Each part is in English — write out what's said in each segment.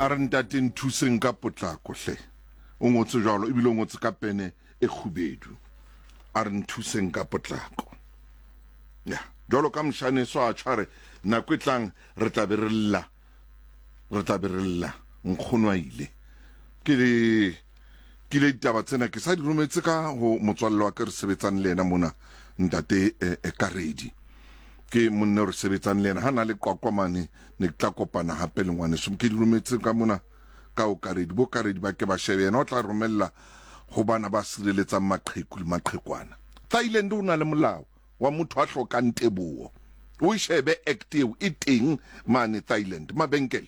a re ntate nthuseng ka potlako hle o ngotse jalo ebile o ngotse ka pene e khubedu a re nthuseng ka potlako ya jalo ka mshane so a tshware nako etlang re tla be re lla nkgonwa ile ke le ditaba tsena ke sa di rometse ka ho motswalle wa ke re sebetsang le ena mona ntate Karedi ke monna re sebetsang le ena hana le qoqwamane ne tla kopana hape le ngwane so ke di rometse ka mona ka o Karedi bo Karedi ba ke ba shebe ena o tla romella ho bana ba sireletsang maqheku le maqhekwana Thailand o na le molao wa motho a hlokang teboho o shebe active e teng mane Thailand mabenkele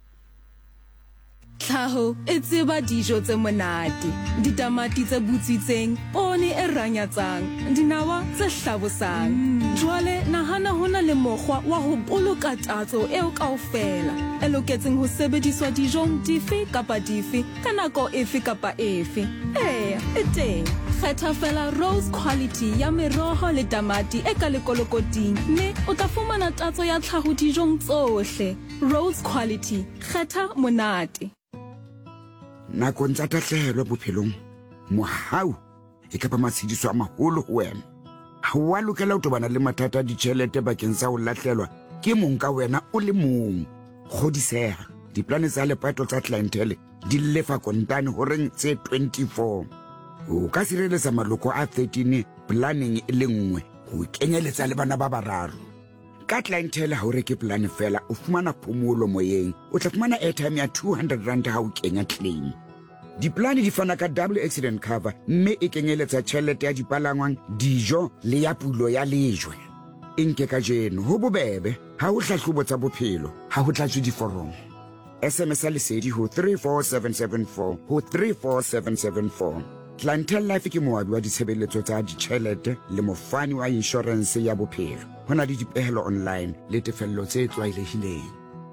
Tlhaho e tseba dijo tse monate, ditamati tse butswitseng, poone e ranyatsang, dinawa tse hlabosang. Jwale nahana hona le mokgwa wa ho boloka tatso eo kaofela, e loketseng ho sebediswa dijong dife kapa dife ka nako efe kapa efe. E teng. Kgetha fela Rose Quality ya meroho le tamati e ka lekolokoting, mme o tla fumana tatso ya tlhaho dijong tsohle. Rose Quality, kgetha monate. Nakong tsa tahlehelo bophelong mohau e ka ba matshediso a maholo ho wena ha wa lokela ho tobana le mathata a ditjhelete bakeng sa ho lahlelwa ke mong ka wena o le mong kgodiseha diplane tsa lepato tsa clientele di lefa kontane ho reng tse 24 o ka sireletsa maloko a 13 planning e le nngwe ho kenyeletsa le bana ba bararo ka clientele ha o reke plan fela o fumana phomolo moyeng o tla fumana airtime ya 200 rand ha o kenya claim diplane di fana ka double accident cover mme e kenyeletsa tjhelete ya dipalangwang dijo le ya pulo ya lejwe enke ka jeno ho bobebe ha o hlahlobo tsa bophelo ha ho tlatswe diforomo SMS lesedi ho 34774 ho 34774 Clientele Life ke moabi wa ditshebeletso tsa ditjhelete le mofani wa insurance ya bophelo hona le dipehelo online le tefello tse tlwaelehileng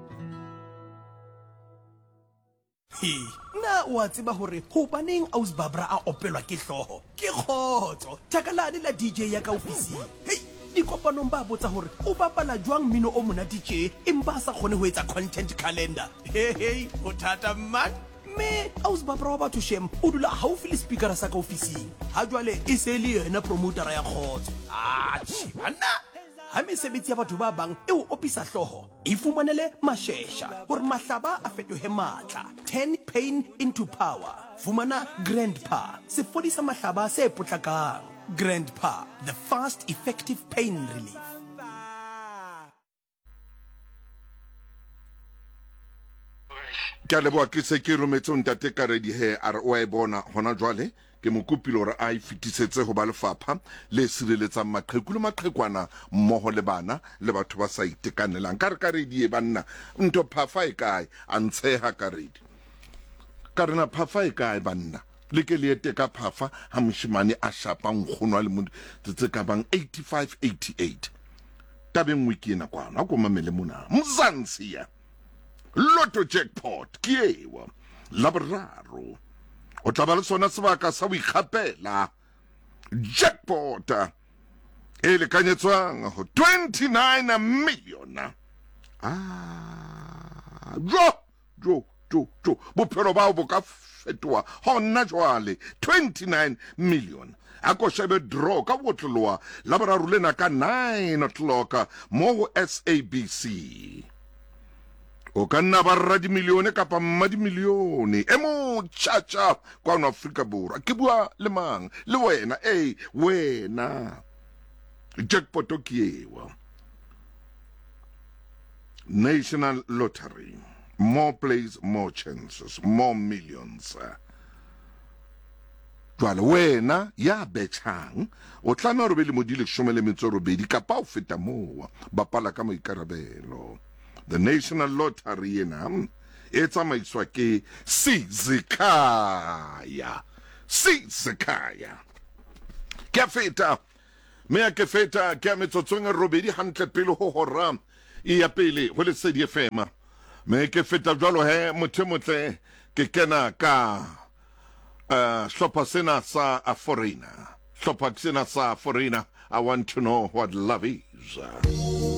na wa tseba hore hobaneng Ausbabra a opelwa ke hloho ke khotso takalane la DJ ya ka ofising dikopanong ba botsa hore o bapala jwang mino o mona DJ empa sa khone ho etsa content calendar o thata man me Ausbabra wa batho shem o dula haufi le speaker sa ka ofising ha jwale e se le yena promoter ya khotso chibana ha mesebetsi ya batho ba bang e o opisa hloho e fumanele mashesha hore mahlaba a fetohe matla 10 pain into power fumana grandpa se fodisa mahlaba se potlakang grandpa the fast effective pain relief ke leboa ke se ke rometse ntate Karedi he a re o e bona hona jwale ke mokupile hore a ifitisetse ho ba lefapha le sireletsang maqheku le maqhekwana mmoho le bana le batho ba sa itekanelang ka re Karedi e banna nto phafa e kae a ntsheha Karedi ka rena phafa e kae banna le ke le ete ka phafa ha moshimane a shapa nkgonwa le mo tse ka bang 85 88 tabeng wikina kwana ko mamele mona Mzansi Lotto jackpot kiewa labraro o tla ba le sona sebaka sa o ikgapela jackpot e le kanyetswang ho 29 million jo bophelo ba bo ka fetoa hona jwale 29 million ako shebe draw ka botloloa labraro lena ka 9 o'clock mo SABC o ka nna ba rra dimilione kapa mma dimilione e mo chacha kwa no Afrika Borwa ke bua le mang le wena wena jackpot o kiewa National Lottery more plays more chances more millions jwale wena ya betchang o tlame re be le modile 18 kapa o feta mowa bapala ka maikarabelo The National Lottery yena e tsamaiswa ke Sizikaya ke feta me ke feta ke metsotsong robedi hantle pele ho hora e ya pele ho le Lesedi FM me ke feta jwalo he mothemotle ke kena ka hlopha sena sa a foreigner I want to know what love is